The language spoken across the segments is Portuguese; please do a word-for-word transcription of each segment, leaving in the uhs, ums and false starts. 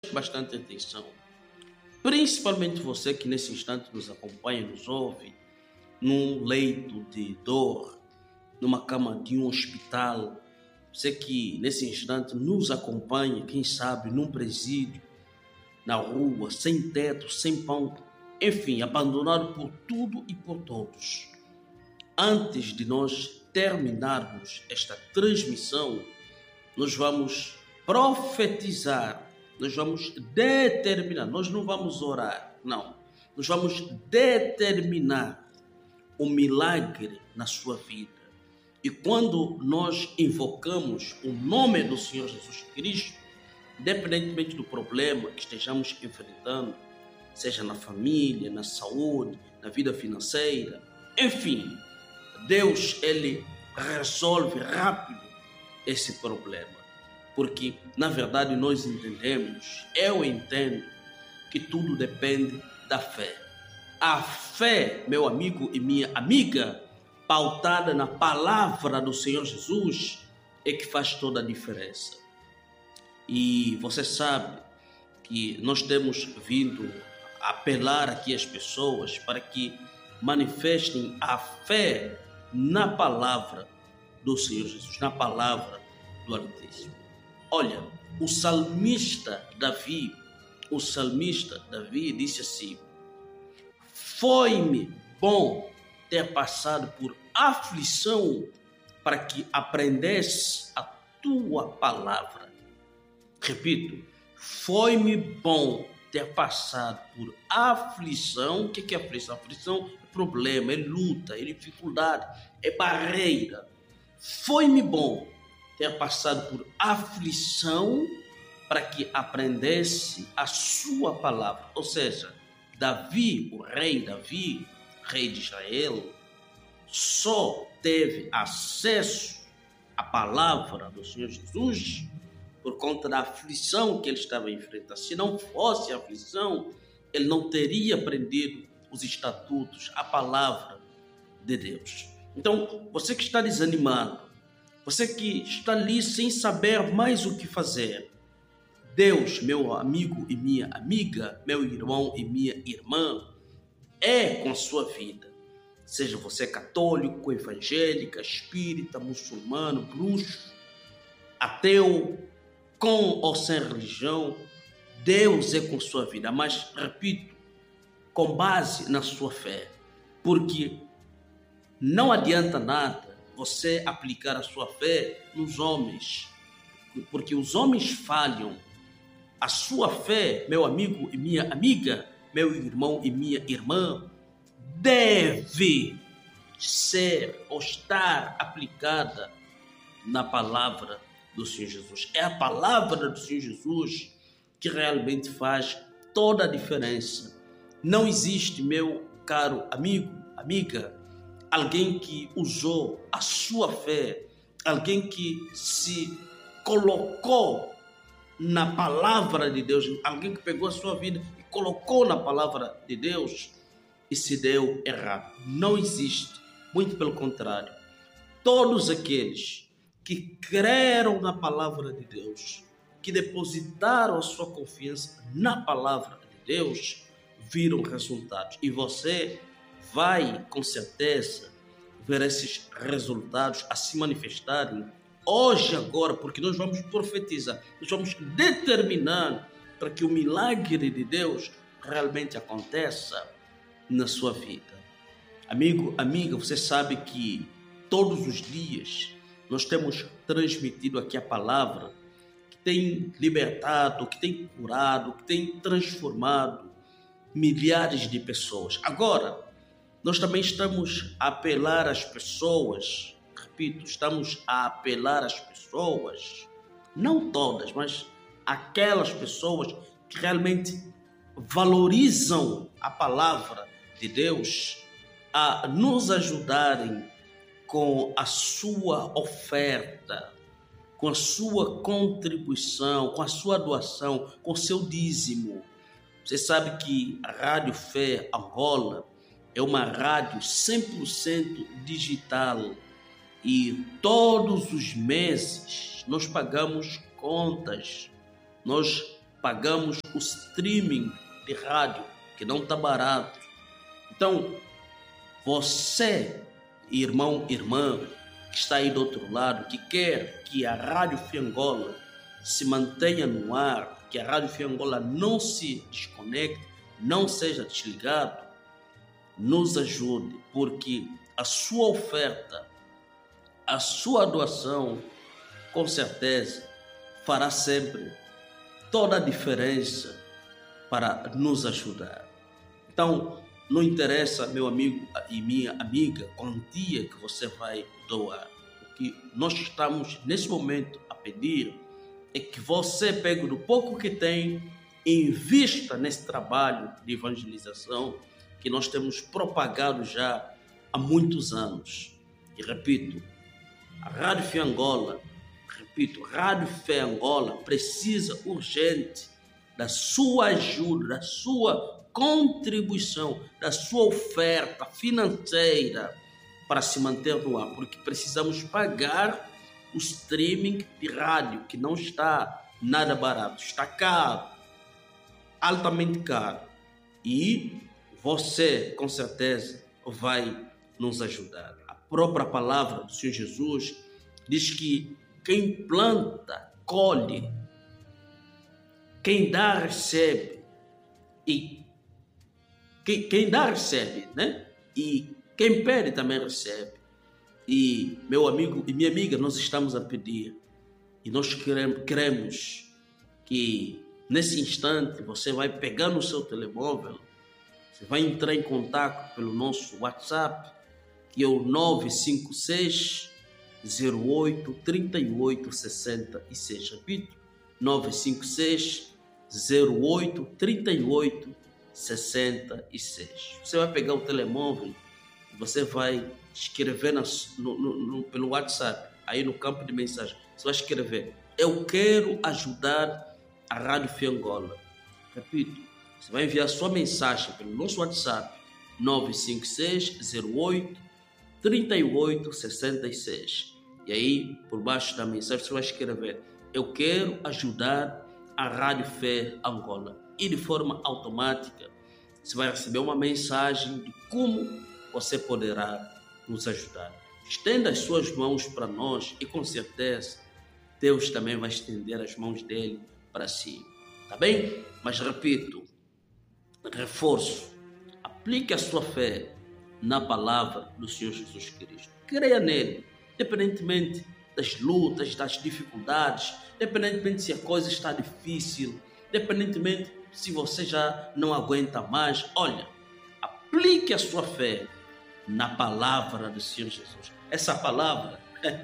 bastante atenção, principalmente você que nesse instante nos acompanha, nos ouve, num leito de dor, numa cama de um hospital, você que nesse instante nos acompanha, quem sabe, num presídio, na rua, sem teto, sem pão, enfim, abandonado por tudo e por todos. Antes de nós terminarmos esta transmissão, nós vamos profetizar, nós vamos determinar, nós não vamos orar, não. Nós vamos determinar o milagre na sua vida. E quando nós invocamos o nome do Senhor Jesus Cristo, independentemente do problema que estejamos enfrentando, seja na família, na saúde, na vida financeira, enfim, Deus, Ele resolve rápido esse problema. Porque, na verdade, nós entendemos, eu entendo, que tudo depende da fé. A fé, meu amigo e minha amiga, pautada na palavra do Senhor Jesus, é que faz toda a diferença. E você sabe que nós temos vindo a apelar aqui às pessoas para que manifestem a fé na palavra do Senhor Jesus, na palavra do Altíssimo. Olha, o salmista Davi, o salmista Davi disse assim: foi-me bom ter passado por aflição para que aprendesse a tua palavra. Repito, foi-me bom ter passado por aflição. O que é aflição? Aflição é problema, é luta, é dificuldade, é barreira. Foi-me bom ter passado por aflição para que aprendesse a sua palavra. Ou seja, Davi, o rei Davi, rei de Israel, só teve acesso à palavra do Senhor Jesus por conta da aflição que ele estava enfrentando. Se não fosse a aflição, ele não teria aprendido os estatutos, a palavra de Deus. Então, você que está desanimado, você que está ali sem saber mais o que fazer, Deus, meu amigo e minha amiga, meu irmão e minha irmã, é com a sua vida. Seja você católico, evangélica, espírita, muçulmano, bruxo, ateu, com ou sem religião, Deus é com sua vida. Mas, repito, com base na sua fé. Porque não adianta nada você aplicar a sua fé nos homens. Porque os homens falham. A sua fé, meu amigo e minha amiga, meu irmão e minha irmã, deve ser ou estar aplicada na palavra do Senhor Jesus. É a palavra do Senhor Jesus que realmente faz toda a diferença. Não existe, meu caro amigo, amiga, alguém que usou a sua fé, alguém que se colocou na palavra de Deus, alguém que pegou a sua vida e colocou na palavra de Deus e se deu errado. Não existe, muito pelo contrário. Todos aqueles que creram na palavra de Deus, que depositaram a sua confiança na palavra de Deus, viram resultados. E você vai, com certeza, ver esses resultados a se manifestarem hoje, agora, porque nós vamos profetizar, nós vamos determinar para que o milagre de Deus realmente aconteça na sua vida. Amigo, amiga, você sabe que todos os dias nós temos transmitido aqui a palavra que tem libertado, que tem curado, que tem transformado milhares de pessoas. Agora, nós também estamos a apelar às pessoas, repito, estamos a apelar às pessoas, não todas, mas aquelas pessoas que realmente valorizam a palavra de Deus, a nos ajudarem com a sua oferta, com a sua contribuição, com a sua doação, com o seu dízimo. Você sabe que a Rádio Fé Angola é uma rádio cem por cento digital e todos os meses nós pagamos contas, nós pagamos o streaming de rádio, que não está barato. Então, você, irmão, irmã, que está aí do outro lado, que quer que a Rádio Fiangola se mantenha no ar, que a Rádio Fiangola não se desconecte, não seja desligado, nos ajude, porque a sua oferta, a sua doação, com certeza, fará sempre toda a diferença para nos ajudar. Então, não interessa, meu amigo e minha amiga, a quantia que você vai doar. O que nós estamos, nesse momento, a pedir é que você pegue do pouco que tem e invista nesse trabalho de evangelização que nós temos propagado já há muitos anos. E repito, a Rádio Fiangola, repito, Rádio Fiangola precisa urgente da sua ajuda, da sua contribuição, da sua oferta financeira para se manter no ar, porque precisamos pagar o streaming de rádio, que não está nada barato, está caro, altamente caro. E você, com certeza, vai nos ajudar. A própria palavra do Senhor Jesus diz que quem planta, colhe, quem dá, recebe, e quem, quem dá, recebe, né? E quem pede também recebe. E, meu amigo e minha amiga, nós estamos a pedir, e nós queremos, queremos que, nesse instante, você vai pegar no seu telemóvel, você vai entrar em contato pelo nosso WhatsApp, que é o nove cinco seis, zero oito, três oito seis seis. Repito, nove cinco seis, zero oito, três oito seis seis. Você vai pegar o telemóvel e você vai escrever nas, no, no, no, pelo WhatsApp, aí no campo de mensagem, você vai escrever: eu quero ajudar a Rádio Fiangola. Repito, você vai enviar sua mensagem pelo nosso WhatsApp, nove cinco seis, zero oito, três oito seis seis. E aí, por baixo da mensagem, você vai escrever: eu quero ajudar a Rádio Fé Angola. E de forma automática, você vai receber uma mensagem de como você poderá nos ajudar. Estenda as suas mãos para nós e, com certeza, Deus também vai estender as mãos dele para si. Tá bem? Mas repito, reforço, aplique a sua fé na palavra do Senhor Jesus Cristo. Creia nele, independentemente das lutas, das dificuldades, independentemente se a coisa está difícil, independentemente se você já não aguenta mais. Olha, aplique a sua fé na palavra do Senhor Jesus. Essa palavra,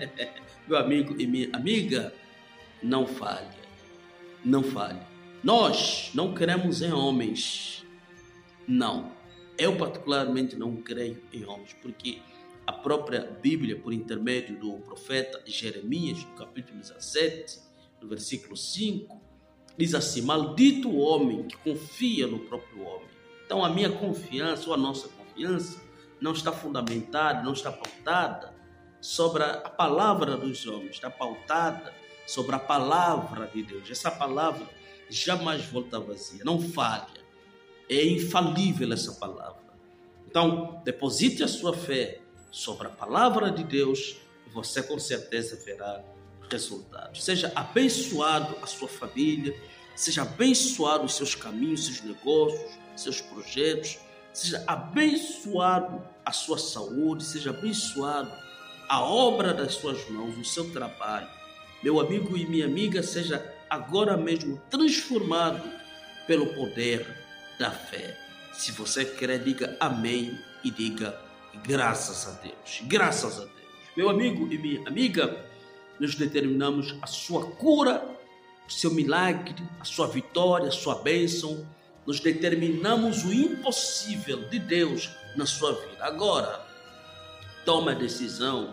meu amigo e minha amiga, não falha, não falha. Nós não queremos em homens, não. Eu particularmente não creio em homens, porque a própria Bíblia, por intermédio do profeta Jeremias, no capítulo dezessete, no versículo cinco, diz assim: maldito o homem que confia no próprio homem. Então a minha confiança, ou a nossa confiança, não está fundamentada, não está pautada sobre a palavra dos homens, está pautada sobre a palavra de Deus. Essa palavra jamais volta vazia, não falha, é infalível essa palavra. Então, deposite a sua fé sobre a palavra de Deus e você com certeza verá resultados. Seja abençoado a sua família, seja abençoado os seus caminhos, seus negócios, seus projetos, seja abençoado a sua saúde, seja abençoado a obra das suas mãos, o seu trabalho. Meu amigo e minha amiga, seja agora mesmo transformado pelo poder da fé. Se você quer, diga amém e diga graças a Deus. Graças a Deus. Meu amigo e minha amiga, nós determinamos a sua cura, o seu milagre, a sua vitória, a sua bênção. Nós determinamos o impossível de Deus na sua vida. Agora, tome a decisão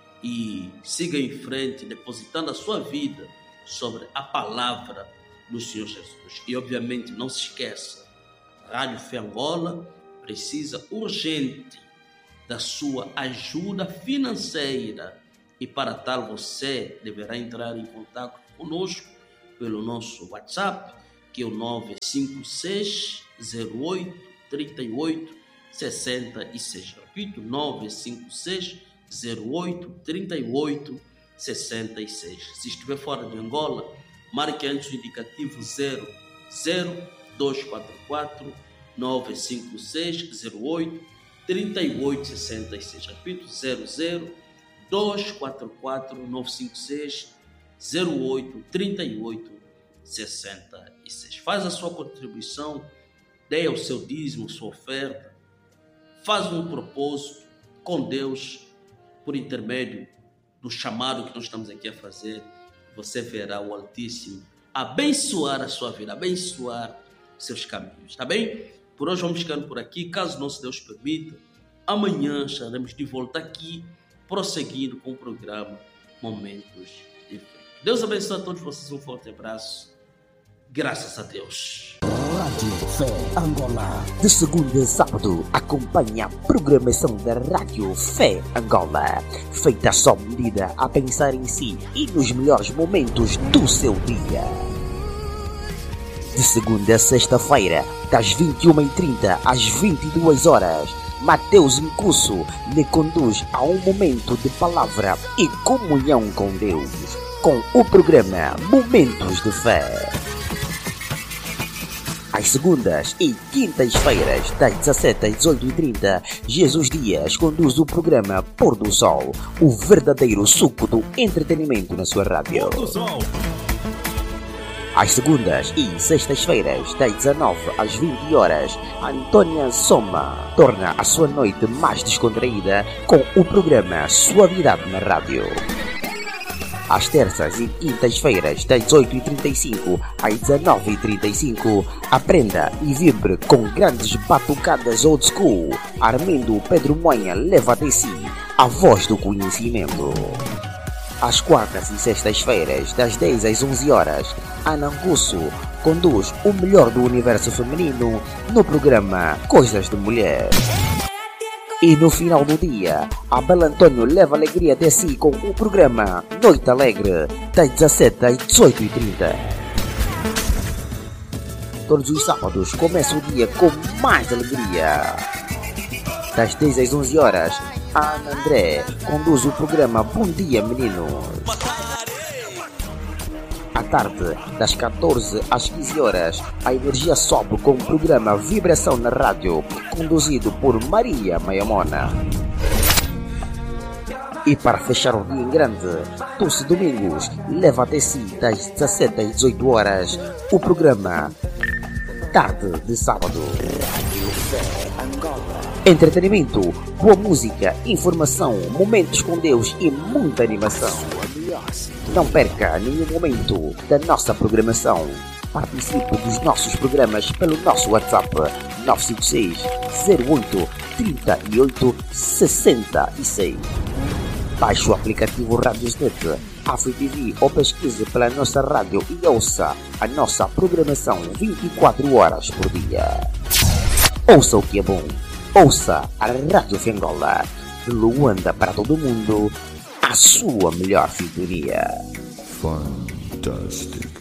e siga em frente, depositando a sua vida sobre a palavra do Senhor Jesus. E, obviamente, não se esqueça, a Rádio Fé Angola precisa urgente da sua ajuda financeira. E, para tal, você deverá entrar em contato conosco pelo nosso WhatsApp, que é o nove cinco seis zero oito três oito seis seis. Repito, nove cinco seis zero oito três oito seis seis. Se estiver fora de Angola, marque antes o indicativo zero zero dois quatro quatro nove cinco seis zero oito três oito seis seis. Repito, zero zero dois quatro quatro nove cinco seis zero oito três oito seis seis. Faz a sua contribuição, dê o seu dízimo, sua oferta, faz um propósito com Deus por intermédio do chamado que nós estamos aqui a fazer. Você verá o Altíssimo abençoar a sua vida, abençoar seus caminhos, tá bem? Por hoje vamos ficando por aqui. Caso nosso Deus permita, amanhã estaremos de volta aqui, prosseguindo com o programa Momentos de Fé. Deus abençoe a todos vocês, um forte abraço. Graças a Deus. Rádio Fé Angola. De segunda a sábado, acompanha a programação da Rádio Fé Angola, feita só medida a pensar em si e nos melhores momentos do seu dia. De segunda a sexta-feira, das vinte e uma e trinta às vinte e duas horas, Mateus Nkusso lhe conduz a um momento de palavra e comunhão com Deus, com o programa Momentos de Fé. Às segundas e quintas-feiras, das dezassete às dezoito e trinta, Jesus Dias conduz o programa Pôr do Sol, o verdadeiro suco do entretenimento na sua rádio. Pôr do Sol. Às segundas e sextas-feiras, das dezanove às vinte horas, Antônia Soma torna a sua noite mais descontraída com o programa Suavidade na Rádio. Às terças e quintas-feiras, das dezoito e trinta e cinco às dezenove e trinta e cinco, aprenda e vibre com grandes batucadas old school. Armindo Pedro Moinha leva de si a voz do conhecimento. Às quartas e sextas-feiras, das dez às onze horas, Ana Nkusso conduz o melhor do universo feminino no programa Coisas de Mulher. E no final do dia, Abel Antônio leva alegria de si com o programa Noite Alegre, das dezassete às dezoito e trinta. Todos os sábados começa o dia com mais alegria. Das dez às onze horas, a Ana André conduz o programa Bom Dia Meninos. À tarde, das catorze às quinze horas, a energia sobe com o programa Vibração na Rádio, conduzido por Maria Maiamona. E para fechar o dia em grande, todos os domingos, leva até si, das dezassete às dezoito horas, o programa Tarde de Sábado. Entretenimento, boa música, informação, momentos com Deus e muita animação. Não perca nenhum momento da nossa programação. Participe dos nossos programas pelo nosso WhatsApp nove cinco seis zero oito três oito seis seis. Baixe o aplicativo Radiosnet, Afro T V ou pesquise pela nossa rádio e ouça a nossa programação vinte e quatro horas por dia. Ouça o que é bom. Ouça a Rádio Fé Angola, de Luanda para todo mundo, a sua melhor sintonia. Fantastic.